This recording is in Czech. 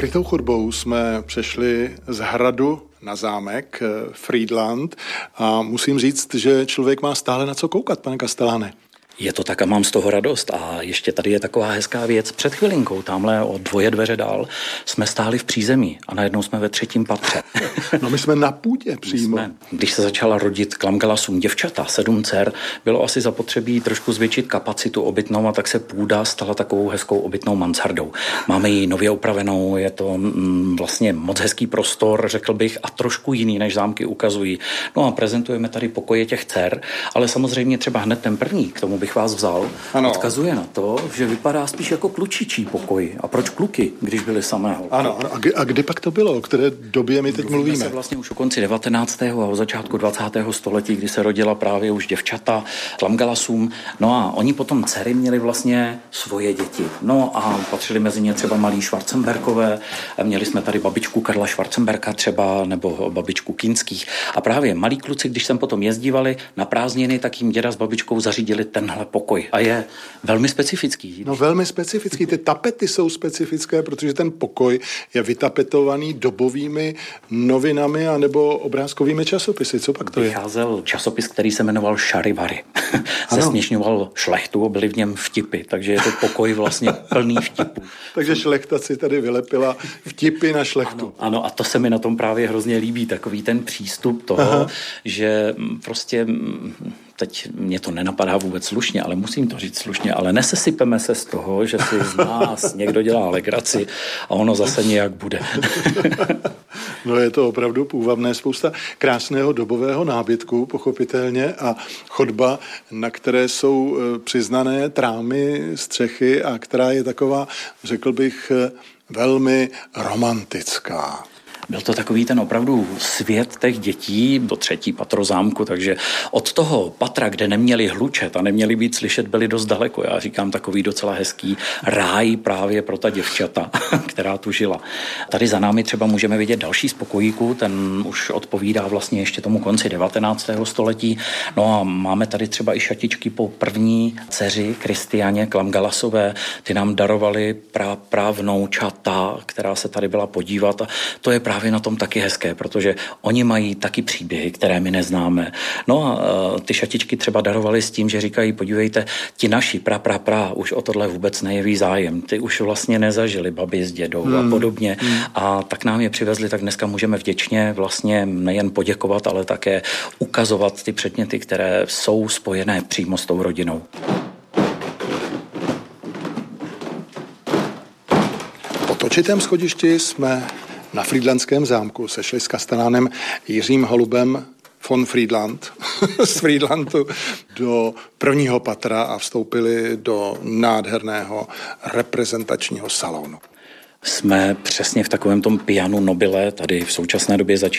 Skrytou chodbou jsme přešli z hradu na zámek Frýdlant a musím říct, že člověk má stále na co koukat, pane Castellane. Je to tak a mám z toho radost. A ještě tady je taková hezká věc. Před chvilinkou, tamhle o 2 dveře dál, jsme stáli v přízemí a najednou jsme ve 3. patře. No my jsme na půdě přímo. Když se začala rodit Klamgalasům děvčata, 7 dcer, bylo asi zapotřebí trošku zvětšit kapacitu obytnou a tak se půda stala takovou hezkou obytnou mansardou. Máme ji nově upravenou, je to vlastně moc hezký prostor, řekl bych, a trošku jiný, než zámky ukazují. No a prezentujeme tady pokoje těch dcer, ale samozřejmě třeba hned ten první, k tomu bych vás vzal, odkazuje na to, že vypadá spíš jako klučičí pokoj. A proč kluky, když byly samé holky? Ano, a kdy pak to bylo? O které době my teď mluvíme? Se vlastně už o konci 19. a o začátku 20. století, kdy se rodila právě už děvčata Klamgalasům. No a oni potom dcery měli vlastně svoje děti. No a patřili mezi ně třeba malí Schwarzenberkové. Měli jsme tady babičku Karla Schwarzenberka třeba, nebo babičku Kinských. A právě malí kluci, když sem potom jezdívali na prázdniny, tak jim děda s babičkou zařídili tenhle pokoj. A je velmi specifický. No velmi specifický. Ty tapety jsou specifické, protože ten pokoj je vytapetovaný dobovými novinami anebo obrázkovými časopisy. Co pak to je? Vycházel časopis, který se jmenoval Šarivary. Zesměšňoval šlechtu, byly v něm vtipy, takže je to pokoj vlastně plný vtipů. Takže šlechta si tady vylepila vtipy na šlechtu. Ano, a to se mi na tom právě hrozně líbí, takový ten přístup toho, že prostě teď mě to nenapadá vůbec slušně, ale musím to říct slušně, ale nesesypeme se z toho, že si z nás někdo dělá legraci a ono zase nějak bude. No je to opravdu půvabné, spousta krásného dobového nábytku, pochopitelně, a chodba, na které jsou přiznané trámy, střechy a která je taková, řekl bych, velmi romantická. Byl to takový ten opravdu svět těch dětí do 3. patro zámku, takže od toho patra, kde neměli hlučet a neměli být slyšet, byli dost daleko. Já říkám takový docela hezký ráj právě pro ta děvčata, která tu žila. Tady za námi třeba můžeme vidět další z pokojíků, ten už odpovídá vlastně ještě tomu konci 19. století. No a máme tady třeba i šatičky po první dceři Kristiáně Klamgalasové. Ty nám darovali právnoučata, která se tady byla podívat, a to je právě na tom taky hezké, protože oni mají taky příběhy, které my neznáme. No a ty šatičky třeba darovali s tím, že říkají, podívejte, ti naši už o tohle vůbec nejeví zájem. Ty už vlastně nezažili babi s dědou a podobně. A tak nám je přivezli, tak dneska můžeme vděčně vlastně nejen poděkovat, ale také ukazovat ty předměty, které jsou spojené přímo s tou rodinou. Po točitém schodišti jsme na Frýdlantském zámku sešli s kastelánem Jiřím Holubem von Frýdlant z Frýdlantu do 1. patra a vstoupili do nádherného reprezentačního salonu. Jsme přesně v takovém tom pianu nobile, tady v současné době začíná